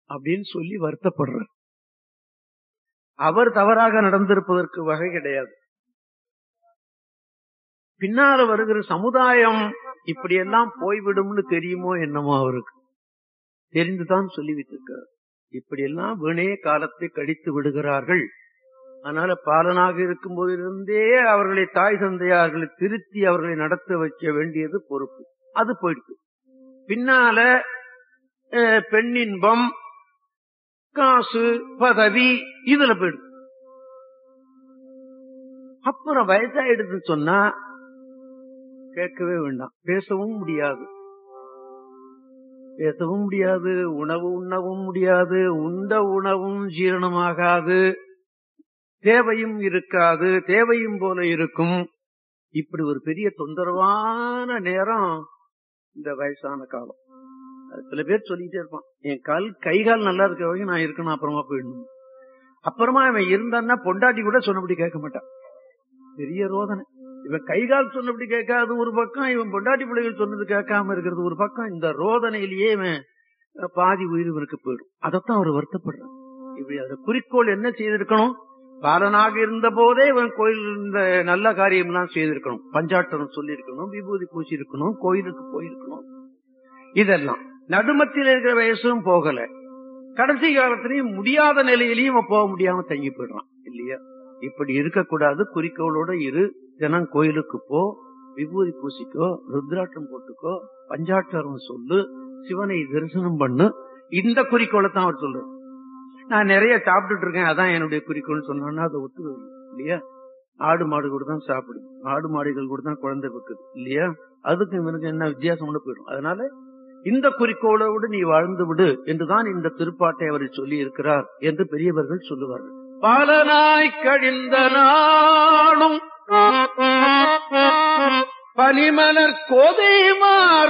அப்படின்னு சொல்லி வருத்தப்படுறார். அவர் தவறாக நடந்திருப்பதற்கு வகை கிடையாது. பின்னால வருகிற சமுதாயம் இப்படியெல்லாம் போய்விடும்னு தெரியுமோ என்னமோ, அவருக்கு தெரிந்துதான் சொல்லி வைத்திருக்கிறார். இப்படியெல்லாம் வீணே காலத்தை கழித்து விடுகிறார்கள். அதனால பாலனாக இருக்கும் போதிலிருந்தே அவர்களை தாய் தந்தையார்களை திருத்தி அவர்களை நடத்த வைக்க வேண்டியது பொறுப்பு. அது போயிடுச்சு. பின்னால பெண்ணின்பம், காசு, பதவி இதுல போயிடுது. அப்புறம் வயசாயிடுதுன்னு சொன்னா கேட்கவே வேண்டாம். பேசவும் முடியாது, உணவு உண்ணவும் முடியாது, உண்ட உணவும் ஜீரணமாகாது, தேவையும் இருக்காது, தேவையும் போல இருக்கும். இப்படி ஒரு பெரிய தொந்தரவான நேரம் இந்த வயசான காலம். சில பேர் சொல்லிட்டே இருப்பான், என் கைகால் நல்லா இருக்க வரைக்கும் நான் இருக்கணும், அப்புறமா போயிடணும். அப்புறமா இவன் இருந்தான்னா பொண்டாட்டி கூட சொன்னபடி கேட்க மாட்டான். பெரிய ரோதனை. இவன் கைகால் சொன்னபடி கேட்காது ஒரு பக்கம், இவன் பொண்டாட்டி பிள்ளைகள் சொன்னது கேட்காம இருக்கிறது ஒரு பக்கம். இந்த ரோதனையிலேயே இவன் பாதி உயிர் இவனுக்கு போயிடும். அதைத்தான் அவர் வருத்தப்படுறான். இப்படி அந்த குறிக்கோள் என்ன செய்திருக்கணும்? பாலனாக இருந்த போதே இவன் கோயில் இந்த நல்ல காரியம் எல்லாம் செய்திருக்கணும். பஞ்சாட்டனம் சொல்லி இருக்கணும், விபூதி பூசி இருக்கணும், கோயிலுக்கு போயிருக்கணும். இதெல்லாம் நடுமத்தில் இருக்கிற வயசும் போகல, கடைசி காலத்திலையும் முடியாத நிலையிலையும் போக முடியாம தங்கி போயிடுறான் இல்லையா? இப்படி இருக்கக்கூடாது. குறிக்கோளோட இரு. தினம் கோயிலுக்கு போ, விபூதி பூசிக்கோ, ருத்ராட்டம் போட்டுக்கோ, பஞ்சாட்சரம் சொல்லு, சிவனை தரிசனம் பண்ணு. இந்த குறிக்கோளை தான் அவர் சொல்றாரு. நான் நிறைய சாப்பிட்டுட்டு இருக்கேன், அதான் என்னுடைய குறிக்கோள் சொன்னா அதை ஒத்து இல்லையா? ஆடு மாடு கூட தான் சாப்பிடுது, ஆடு மாடுகள் கூட தான் குழந்தை பெக்குது இல்லையா? அதுக்கு இவனுக்கு என்ன வித்தியாசம் போயிடும். அதனால இந்த குறிக்கோளோடு நீ வாழ்ந்து விடு என்றுதான் இந்த திருப்பாட்டை அவர் சொல்லி இருக்கிறார் என்று பெரியவர்கள் சொல்லுவார்கள். பாலனாய் கழிந்த நாளும் பனிமலர் கோதைமார்